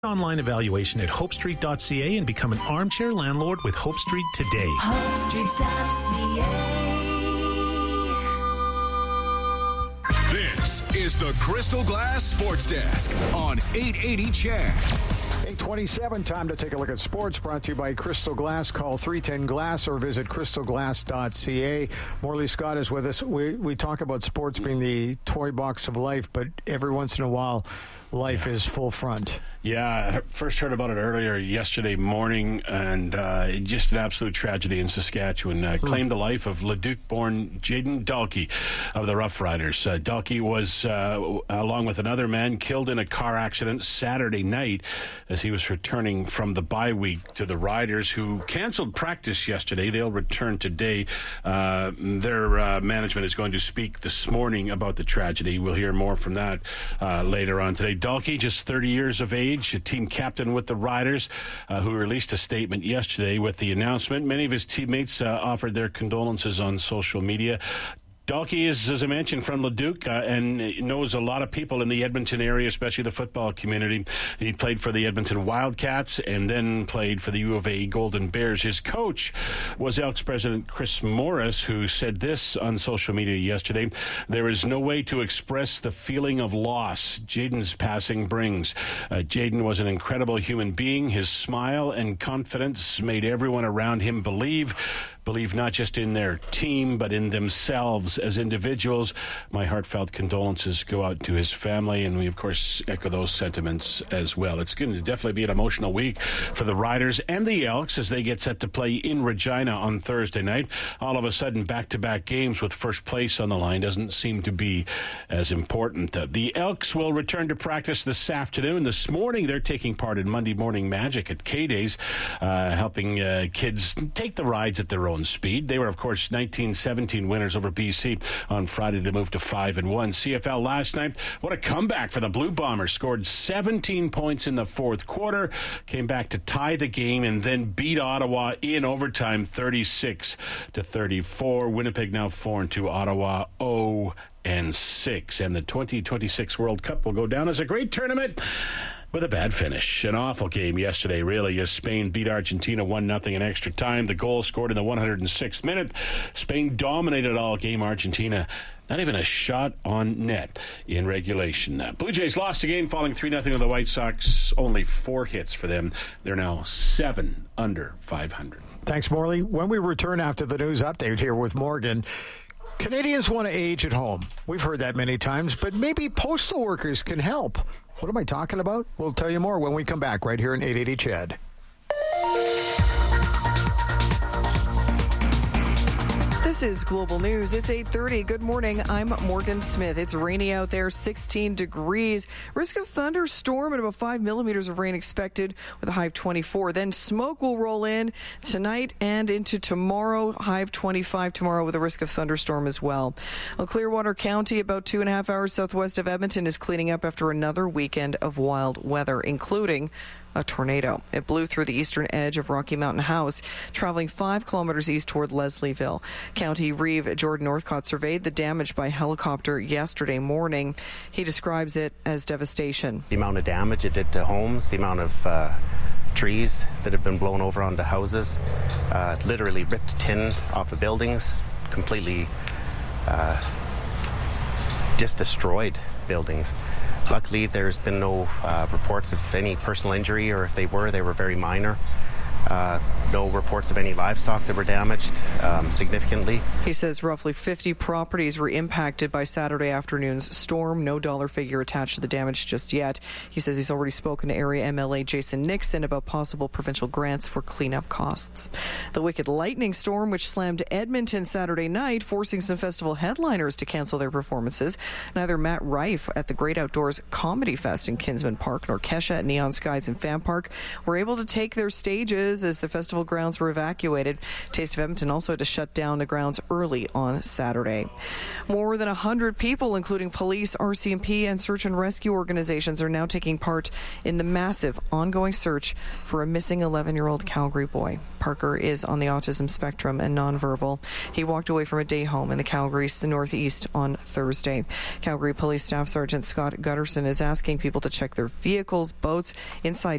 Online evaluation at hopestreet.ca and become an armchair landlord with Hope Street today. HopeStreet.ca. This is the Crystal Glass Sports Desk on 880 CHED. 8:27, time to take a look at sports, brought to you by Crystal Glass. Call 310-GLASS or visit crystalglass.ca. Morley Scott is with us. We talk about sports being the toy box of life, but every once in a while, life is full front. Yeah, I first heard about it earlier yesterday morning, and just an absolute tragedy in Saskatchewan. Claimed the life of Leduc-born Jayden Dalkey of the Rough Riders. Dalkey was, along with another man, killed in a car accident Saturday night as he was returning from the bye week to the Riders, who canceled practice yesterday. They'll return today. Their management is going to speak this morning about the tragedy. We'll hear more from that later on today. Dalkey, just 30 years of age, a team captain with the Riders, who released a statement yesterday with the announcement. Many of his teammates offered their condolences on social media. Dalkey is, as I mentioned, from Leduc and knows a lot of people in the Edmonton area, especially the football community. He played for the Edmonton Wildcats and then played for the U of A Golden Bears. His coach was Elks president Chris Morris, who said this on social media yesterday: "There is no way to express the feeling of loss Jayden's passing brings. Jayden was an incredible human being. His smile and confidence made everyone around him believe not just in their team, but in themselves as individuals. My heartfelt condolences go out to his family," and we, of course, echo those sentiments as well. It's going to definitely be an emotional week for the Riders and the Elks as they get set to play in Regina on Thursday night. All of a sudden, back-to-back games with first place on the line doesn't seem to be as important. The Elks will return to practice this afternoon. This morning, they're taking part in Monday Morning Magic at K-Days, helping kids take the rides at their own speed. They were, of course, 19-17 winners over BC on Friday to move to 5-1. CFL last night, what a comeback for the Blue Bombers. Scored 17 points in the fourth quarter, came back to tie the game, and then beat Ottawa in overtime 36-34. Winnipeg now 4-2, Ottawa 0-6. And the 2026 World Cup will go down as a great tournament with a bad finish. An awful game yesterday, really, as Spain beat Argentina 1-0 in extra time. The goal scored in the 106th minute. Spain dominated all game. Argentina, not even a shot on net in regulation. Blue Jays lost again, falling 3-0 to the White Sox. Only 4 hits for them. They're now 7 under 500. Thanks, Morley. When we return after the news update here with Morgan, Canadians want to age at home. We've heard that many times, but maybe postal workers can help. What am I talking about? We'll tell you more when we come back right here in 880 CHED. This is Global News. It's 8:30. Good morning. I'm Morgan Smith. It's rainy out there, 16 degrees. Risk of thunderstorm and about 5 millimeters of rain expected with a high of 24. Then smoke will roll in tonight and into tomorrow. High of 25 tomorrow with a risk of thunderstorm as well. Clearwater County, about 2.5 hours southwest of Edmonton, is cleaning up after another weekend of wild weather, including a tornado. It blew through the eastern edge of Rocky Mountain House, traveling 5 kilometers east toward Leslieville. County Reeve Jordan Northcott surveyed the damage by helicopter yesterday morning. He describes it as devastation. The amount of damage it did to homes, the amount of trees that have been blown over onto houses, literally ripped tin off of buildings, completely just destroyed buildings. Luckily, there's been no reports of any personal injury, or if they were very minor. No reports of any livestock that were damaged significantly. He says roughly 50 properties were impacted by Saturday afternoon's storm. No dollar figure attached to the damage just yet. He says he's already spoken to area MLA Jason Nixon about possible provincial grants for cleanup costs. The wicked lightning storm, which slammed Edmonton Saturday night, forcing some festival headliners to cancel their performances. Neither Matt Rife at the Great Outdoors Comedy Fest in Kinsman Park nor Kesha at Neon Skies in Fan Park were able to take their stages as the festival Festival grounds were evacuated. Taste of Edmonton also had to shut down the grounds early on Saturday. More than 100 people, including police, RCMP, and search and rescue organizations, are now taking part in the massive ongoing search for a missing 11-year-old Calgary boy. Parker is on the autism spectrum and nonverbal. He walked away from a day home in the Calgary northeast on Thursday. Calgary Police Staff Sergeant Scott Gutterson is asking people to check their vehicles, boats, inside